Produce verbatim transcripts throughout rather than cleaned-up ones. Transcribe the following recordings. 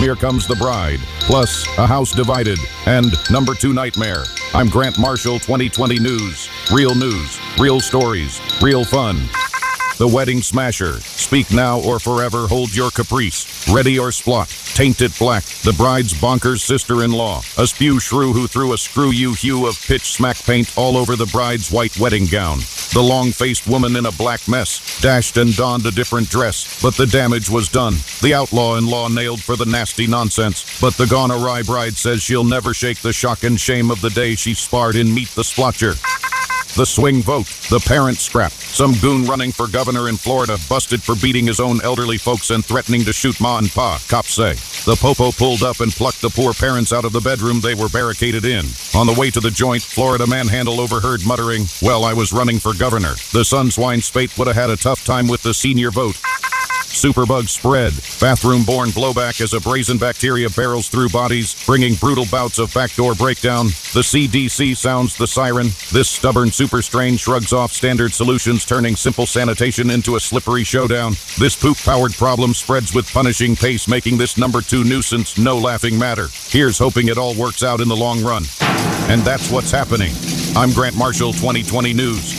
Here Comes the Bride, plus A House Divided, and Number Two Nightmare. I'm Grant Marshall, twenty twenty News. Real news, real stories, real fun. The Wedding Smasher. Speak now or forever hold your caprice. Ready or splot. Taint it black. The bride's bonkers sister-in-law. A spew shrew who threw a screw-you hue of pitch smack paint all over the bride's white wedding gown. The long-faced woman in a black mess dashed and donned a different dress, but the damage was done. The outlaw-in-law nailed for the nasty nonsense, but the gone-awry bride says she'll never shake the shock and shame of the day she sparred in Meet the Splotcher. The swing vote, the parent scrap. Some goon running for governor in Florida busted for beating his own elderly folks and threatening to shoot ma and pa, cops say. The popo pulled up and plucked the poor parents out of the bedroom they were barricaded in. On the way to the joint, Florida manhandle overheard muttering, "Well, I was running for governor." The Sunswine spate would have had a tough time with the senior vote. Superbug spread. Bathroom-borne blowback as a brazen bacteria barrels through bodies, bringing brutal bouts of backdoor breakdown. The C D C sounds the siren. This stubborn super strain shrugs off standard solutions, turning simple sanitation into a slippery showdown. This poop-powered problem spreads with punishing pace, making this number two nuisance no laughing matter. Here's hoping it all works out in the long run. And that's what's happening. I'm Grant Marshall, twenty twenty News.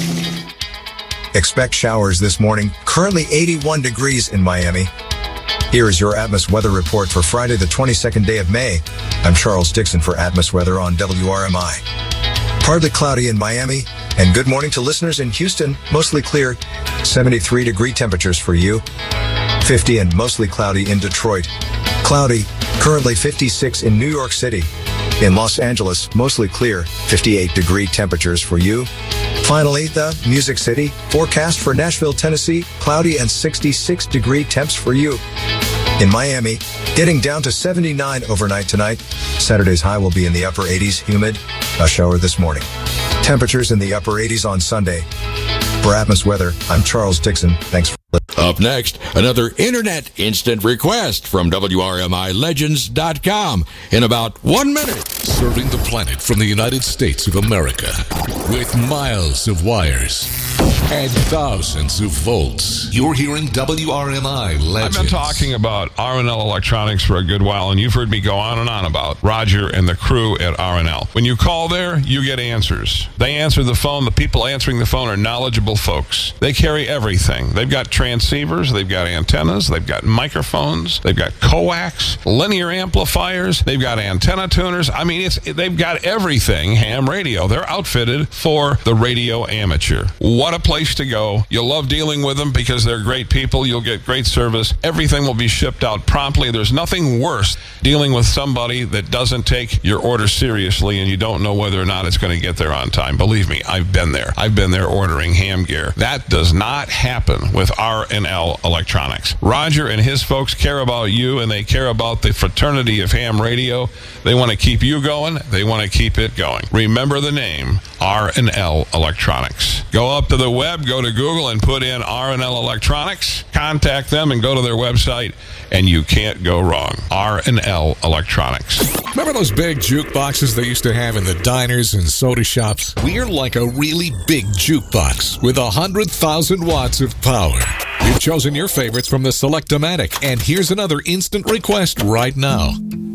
Expect showers this morning. Currently eighty-one degrees in Miami. Here is your Atmos weather report for Friday, the twenty-second day of May. I'm Charles Dixon for Atmos Weather on W R M I. Partly cloudy in Miami, and good morning to listeners in Houston. Mostly clear, seventy-three degree temperatures for you. fifty and mostly cloudy in Detroit. Cloudy, currently fifty-six in New York City. In Los Angeles, mostly clear, fifty-eight degree temperatures for you. Finally, the Music City, forecast for Nashville, Tennessee, cloudy and sixty-six degree temps for you. In Miami, getting down to seventy-nine overnight tonight. Saturday's high will be in the upper eighties, humid, a shower this morning. Temperatures in the upper eighties on Sunday. For Atmos Weather, I'm Charles Dixon. Thanks for listening. Up next, another Internet Instant Request from W R M I Legends dot com in about one minute. Serving the planet from the United States of America with miles of wires and thousands of volts. You're hearing W R M I Legends. I've been talking about R and L Electronics for a good while, and you've heard me go on and on about Roger and the crew at R and L. When you call there, you get answers. They answer the phone. The people answering the phone are knowledgeable folks. They carry everything. They've got transceivers, they've got antennas, they've got microphones, they've got coax, linear amplifiers, they've got antenna tuners. I mean, it's they've got everything ham radio. They're outfitted for the radio amateur. What a place to go. You'll love dealing with them because they're great people. You'll get great service. Everything will be shipped out promptly. There's nothing worse dealing with somebody that doesn't take your order seriously and you don't know whether or not it's going to get there on time. Believe me, I've been there. I've been there ordering ham gear. That does not happen with R and L Electronics. Roger and his folks care about you, and they care about the fraternity of ham radio. They want to keep you going. They want to keep it going. Remember the name, R and L Electronics. Go up to the web, go to Google, and put in R and L Electronics. Contact them and go to their website, and you can't go wrong. R and L Electronics. Remember those big jukeboxes they used to have in the diners and soda shops? We're like a really big jukebox with one hundred thousand watts of power. You've chosen your favorites from the Select-O-Matic, and here's another instant request right now.